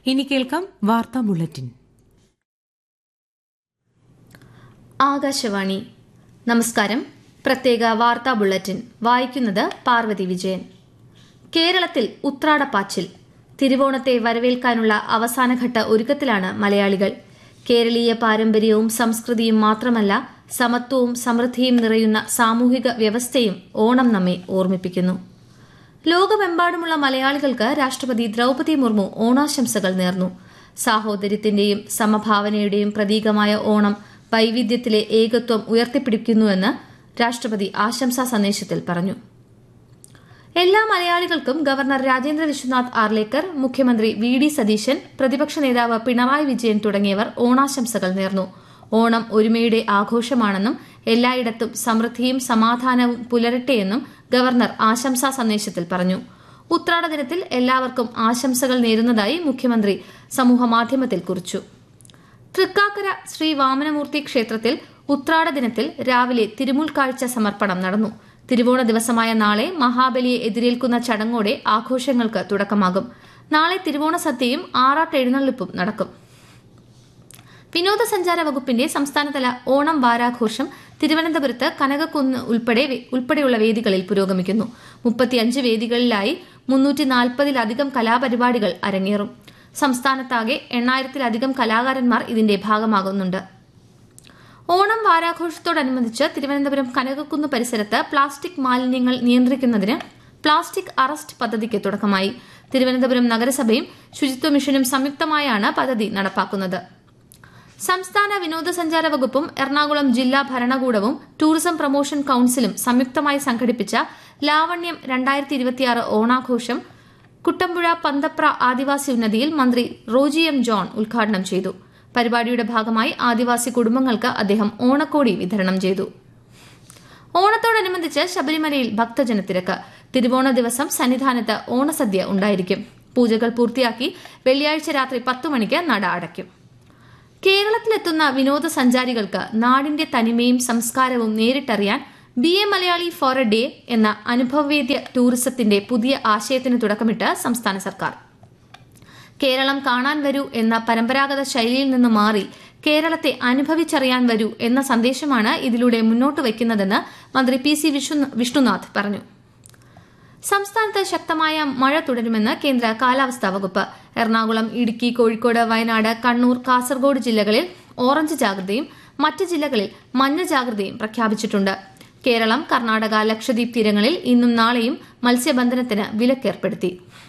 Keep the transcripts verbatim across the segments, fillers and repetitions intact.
ഇനി കേൾക്കാം വാർത്താ ബുള്ളറ്റിൻ. ആകാശവാണി. നമസ്കാരം. പ്രത്യേക വാർത്താ ബുള്ളറ്റിൻ വായിക്കുന്നത് പാർവതി വിജയൻ. കേരളത്തിൽ ഉത്രാടപ്പാച്ചിൽ. തിരുവോണത്തെ വരവേൽക്കാനുള്ള അവസാനഘട്ട ഒരുക്കത്തിലാണ് മലയാളികൾ. കേരളീയ പാരമ്പര്യവും സംസ്കൃതിയും മാത്രമല്ല, സമത്വവും സമൃദ്ധിയും നിറയുന്ന സാമൂഹിക വ്യവസ്ഥയും ഓണം നമ്മെ ഓർമ്മിപ്പിക്കുന്നു. ലോകമെമ്പാടുമുള്ള മലയാളികൾക്ക് രാഷ്ട്രപതി ദ്രൌപദി മുർമു ഓണാശംസകൾ നേർന്നു. സാഹോദര്യത്തിന്റെയും സമഭാവനയുടെയും പ്രതീകമായ ഓണം വൈവിധ്യത്തിലെ ഏകത്വം ഉയർത്തിപ്പിടിക്കുന്നുവെന്ന് രാഷ്ട്രപതി ആശംസാ സന്ദേശത്തിൽ പറഞ്ഞു. എല്ലാ മലയാളികൾക്കും ഗവർണർ രാജേന്ദ്ര വിശ്വനാഥ് ആർലേക്കർ, മുഖ്യമന്ത്രി വി ഡി സതീശൻ, പ്രതിപക്ഷ നേതാവ് പിണറായി വിജയൻ തുടങ്ങിയവർ ഓണാശംസകൾ നേർന്നു. ഓണം ഒരുമയുടെ ആഘോഷമാണെന്നും എല്ലായിടത്തും സമൃദ്ധിയും സമാധാനവും പുലരട്ടെയെന്നും ഗവർണർ ആശംസാ സന്ദേശത്തിൽ പറഞ്ഞു. ഉത്രാട ദിനത്തിൽ എല്ലാവർക്കും ആശംസകൾ നേരുന്നതായി മുഖ്യമന്ത്രി സമൂഹമാധ്യമത്തിൽ കുറിച്ചു. തൃക്കാക്കര ശ്രീ വാമനമൂർത്തി ക്ഷേത്രത്തിൽ ഉത്രാട ദിനത്തിൽ രാവിലെ തിരുമുൽക്കാഴ്ച സമർപ്പണം നടന്നു. തിരുവോണ ദിവസമായ നാളെ മഹാബലിയെ എതിരേൽക്കുന്ന ചടങ്ങോടെ ആഘോഷങ്ങൾക്ക് തുടക്കമാകും. നാളെ തിരുവോണ സദ്യയും ആറാട്ട് എഴുന്നള്ളിപ്പും നടക്കും. വിനോദസഞ്ചാര വകുപ്പിന്റെ സംസ്ഥാനതല ഓണം വാരാഘോഷം തിരുവനന്തപുരത്ത് കനകക്കുന്ന് ഉൾപ്പെടെ ഉൾപ്പെടെയുള്ള വേദികളിൽ പുരോഗമിക്കുന്നു. മുപ്പത്തിയഞ്ച് വേദികളിലായി മുന്നൂറ്റി നാൽപ്പതിലധികം കലാപരിപാടികൾ അരങ്ങേറും. സംസ്ഥാനത്താകെ എണ്ണായിരത്തിലധികം കലാകാരന്മാർ ഇതിന്റെ ഭാഗമാകുന്നുണ്ട്. ഓണം വാരാഘോഷത്തോടനുബന്ധിച്ച് തിരുവനന്തപുരം കനകക്കുന്ന് പരിസരത്ത് പ്ലാസ്റ്റിക് മാലിന്യങ്ങൾ നിയന്ത്രിക്കുന്നതിന് പ്ലാസ്റ്റിക് അറസ്റ്റ് പദ്ധതിക്ക് തുടക്കമായി. തിരുവനന്തപുരം നഗരസഭയും ശുചിത്വ മിഷനും സംയുക്തമായാണ് പദ്ധതി നടപ്പാക്കുന്നത്. സംസ്ഥാന വിനോദസഞ്ചാര വകുപ്പും എറണാകുളം ജില്ലാ ഭരണകൂടവും ടൂറിസം പ്രൊമോഷൻ കൌൺസിലും സംയുക്തമായി സംഘടിപ്പിച്ച ലാവണ്യം രണ്ടായിരത്തി ഇരുപത്തിയാറ് ഓണാഘോഷം കുട്ടമ്പുഴ പന്തപ്ര ആദിവാസി ഉന്നതിയിൽ മന്ത്രി റോജി എം ജോൺ ഉദ്ഘാടനം ചെയ്തു. പരിപാടിയുടെ ഭാഗമായി ആദിവാസി കുടുംബങ്ങൾക്ക് അദ്ദേഹം ഓണക്കോടി വിതരണം ചെയ്തു. ഓണത്തോടനുബന്ധിച്ച് ശബരിമലയിൽ ഭക്തജനത്തിരക്ക്. തിരുവോണ ദിവസം സന്നിധാനത്ത് ഓണസദ്യ ഉണ്ടായിരിക്കും. പൂജകൾ പൂർത്തിയാക്കി വെള്ളിയാഴ്ച രാത്രി പത്തു മണിക്ക് നട അടയ്ക്കും. കേരളത്തിലെത്തുന്ന വിനോദസഞ്ചാരികൾക്ക് നാടിന്റെ തനിമയും സംസ്കാരവും നേരിട്ടറിയാൻ B A Malayali four A day എന്ന അനുഭവവേദ്യ ടൂറിസത്തിന്റെ പുതിയ ആശയത്തിന് തുടക്കമിട്ട് സംസ്ഥാന സർക്കാർ. കേരളം കാണാൻ വരൂ എന്ന പരമ്പരാഗത ശൈലിയിൽ നിന്ന് മാറി കേരളത്തെ അനുഭവിച്ചറിയാൻ വരൂ എന്ന സന്ദേശമാണ് ഇതിലൂടെ മുന്നോട്ട് വയ്ക്കുന്നതെന്ന് മന്ത്രി പി സി വിഷ്ണുനാഥ് പറഞ്ഞു. സംസ്ഥാനത്ത് ശക്തമായ മഴ തുടരുമെന്ന് കേന്ദ്ര കാലാവസ്ഥാ വകുപ്പ്. എറണാകുളം, ഇടുക്കി, കോഴിക്കോട്, വയനാട്, കണ്ണൂർ, കാസർഗോഡ് ജില്ലകളിൽ ഓറഞ്ച് ജാഗ്രതയും മറ്റ് ജില്ലകളിൽ മഞ്ഞ ജാഗ്രതയും പ്രഖ്യാപിച്ചിട്ടുണ്ട്. കേരളം, കർണാടക, ലക്ഷദ്വീപ് തീരങ്ങളിൽ ഇന്നും നാളെയും മത്സ്യബന്ധനത്തിന് വിലക്കേർപ്പെടുത്തി.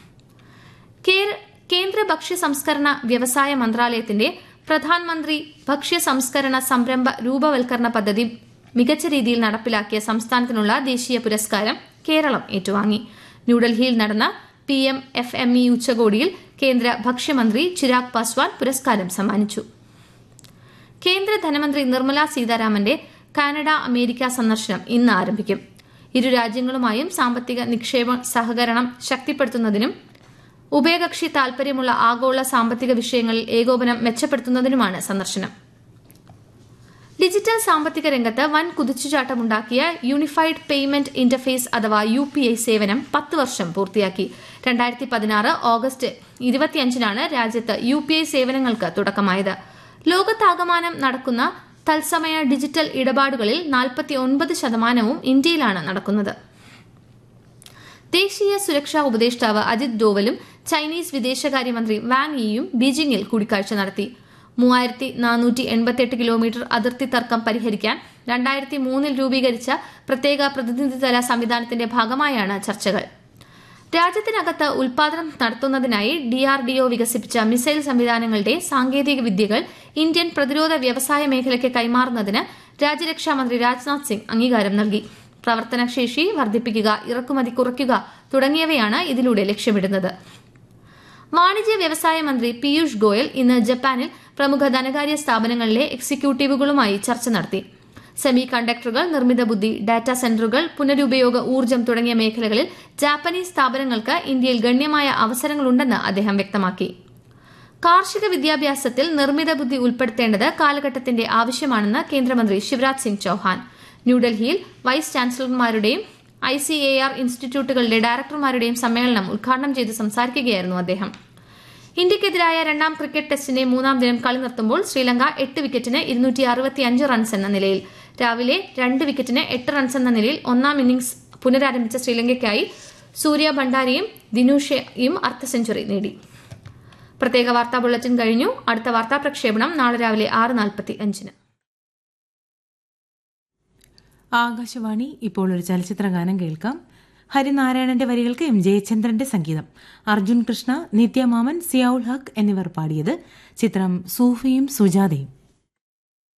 കേന്ദ്ര ഭക്ഷ്യ സംസ്കരണ വ്യവസായ മന്ത്രാലയത്തിന്റെ പ്രധാനമന്ത്രി ഭക്ഷ്യ സംസ്കരണ സംരംഭ രൂപവൽക്കരണ പദ്ധതി മികച്ച രീതിയിൽ നടപ്പിലാക്കിയ സംസ്ഥാനത്തിനുള്ള ദേശീയ പുരസ്കാരം കേരളം ഏറ്റുവാങ്ങി. ന്യൂഡൽഹിയിൽ നടന്ന P M F M E ഉച്ചകോടിയിൽ കേന്ദ്ര ഭക്ഷ്യമന്ത്രി ചിരാഗ് പാസ്വാൻ പുരസ്കാരം സമ്മാനിച്ചു. കേന്ദ്ര ധനമന്ത്രി നിർമ്മല സീതാരാമന്റെ കാനഡ, അമേരിക്ക സന്ദർശനം ഇന്ന് ആരംഭിക്കും. ഇരു രാജ്യങ്ങളുമായും സാമ്പത്തിക നിക്ഷേപ സഹകരണം ശക്തിപ്പെടുത്തുന്നതിനും ഉഭയകക്ഷി താൽപര്യമുള്ള ആഗോള സാമ്പത്തിക വിഷയങ്ങളിൽ ഏകോപനം മെച്ചപ്പെടുത്തുന്നതിനുമാണ് സന്ദർശനം. ഡിജിറ്റൽ സാമ്പത്തിക രംഗത്ത് വൻ കുതിച്ചുചാട്ടമുണ്ടാക്കിയ യൂണിഫൈഡ് പേയ്മെന്റ് ഇന്റർഫേസ് അഥവാ യു പി ഐ സേവനം പത്ത് വർഷം പൂർത്തിയാക്കി. രണ്ടായിരത്തി പതിനാറ് ഓഗസ്റ്റ് ഇരുപത്തിയഞ്ചിനാണ് രാജ്യത്ത് യു പി ഐ സേവനങ്ങൾക്ക് തുടക്കമായത്. ലോകത്താകമാനം നടക്കുന്ന തത്സമയ ഡിജിറ്റൽ ഇടപാടുകളിൽ നാൽപ്പത്തി ഒൻപത് ശതമാനവും ഇന്ത്യയിലാണ് നടക്കുന്നത്. ദേശീയ സുരക്ഷാ ഉപദേഷ്ടാവ് അജിത് ഡോവലും ചൈനീസ് വിദേശകാര്യമന്ത്രി വാങ് യിയും ബീജിംഗിൽ കൂടിക്കാഴ്ച നടത്തി. മൂവായിരത്തി നാനൂറ്റി എൺപത്തിയെട്ട് കിലോമീറ്റർ അതിർത്തി തർക്കം പരിഹരിക്കാൻ രണ്ടായിരത്തി മൂന്നിൽ രൂപീകരിച്ച പ്രത്യേക പ്രതിനിധിതല സംവിധാനത്തിന്റെ ഭാഗമായാണ് ചർച്ചകൾ. രാജ്യത്തിനകത്ത് ഉൽപാദനം നടത്തുന്നതിനായി ഡിആർഡിഒ വികസിപ്പിച്ച മിസൈൽ സംവിധാനങ്ങളുടെ സാങ്കേതിക വിദ്യകൾ ഇന്ത്യൻ പ്രതിരോധ വ്യവസായ മേഖലയ്ക്ക് കൈമാറുന്നതിന് രാജ്യരക്ഷാമന്ത്രി രാജ്നാഥ് സിംഗ് അംഗീകാരം നൽകി. പ്രവർത്തനശേഷി വർദ്ധിപ്പിക്കുക, ഇറക്കുമതി കുറയ്ക്കുക തുടങ്ങിയവയാണ് ഇതിലൂടെ ലക്ഷ്യമിടുന്നത്. വാണിജ്യ വ്യവസായ മന്ത്രി പീയൂഷ് ഗോയൽ ഇന്ന് ജപ്പാനിൽ പ്രമുഖ ധനകാര്യ സ്ഥാപനങ്ങളിലെ എക്സിക്യൂട്ടീവുകളുമായി ചർച്ച നടത്തി. സെമി കണ്ടക്ടറുകൾ, നിർമ്മിത ബുദ്ധി, ഡാറ്റാ സെന്ററുകൾ, പുനരുപയോഗ ഊർജ്ജം തുടങ്ങിയ മേഖലകളിൽ ജാപ്പനീസ് സ്ഥാപനങ്ങൾക്ക് ഇന്ത്യയിൽ ഗണ്യമായ അവസരങ്ങളുണ്ടെന്ന് അദ്ദേഹം വ്യക്തമാക്കി. കാർഷിക വിദ്യാഭ്യാസത്തിൽ നിർമ്മിത ബുദ്ധി ഉൾപ്പെടുത്തേണ്ടത് കാലഘട്ടത്തിന്റെ ആവശ്യമാണെന്ന് കേന്ദ്രമന്ത്രി ശിവരാജ് സിംഗ് ചൌഹാൻ ന്യൂഡൽഹിയിൽ vice ചാൻസലർമാരുടെയും I C A R ഇൻസ്റ്റിറ്റ്യൂട്ടുകളുടെ ഡയറക്ടർമാരുടെയും സമ്മേളനം ഉദ്ഘാടനം ചെയ്ത് സംസാരിക്കുകയായിരുന്നു അദ്ദേഹം. ഇന്ത്യക്കെതിരായ രണ്ടാം ക്രിക്കറ്റ് ടെസ്റ്റിന്റെ മൂന്നാം ദിനം കളി നിർത്തുമ്പോൾ ശ്രീലങ്ക എട്ട് വിക്കറ്റിന് ഇരുന്നൂറ്റി അറുപത്തിയഞ്ച് റൺസ് എന്ന നിലയിൽ. രാവിലെ രണ്ട് വിക്കറ്റിന് എട്ട് റൺസ് എന്ന നിലയിൽ ഒന്നാം ഇന്നിംഗ്സ് പുനരാരംഭിച്ച ശ്രീലങ്കയ്ക്കായി സൂര്യ ഭണ്ഡാരിയും ദിനുഷയും അർദ്ധ സെഞ്ചുറി നേടി. പ്രത്യേക വാർത്താ ബുള്ളറ്റിൻ കഴിഞ്ഞു. അടുത്ത വാർത്താ പ്രക്ഷേപണം നാളെ രാവിലെ ആറ് നാൽപ്പത്തി അഞ്ചിന്. ആകാശവാണി. ഇപ്പോൾ ഒരു ചലച്ചിത്ര ഗാനം കേൾക്കാം. ഹരിനാരായണന്റെ വരികൾക്ക് എം ജയചന്ദ്രന്റെ സംഗീതം. അർജുൻ കൃഷ്ണ, നിത്യമാമൻ, സിയാഉൽ ഹക്ക് എന്നിവർ പാടിയത്. ചിത്രം സൂഫിയും സുജാതയും.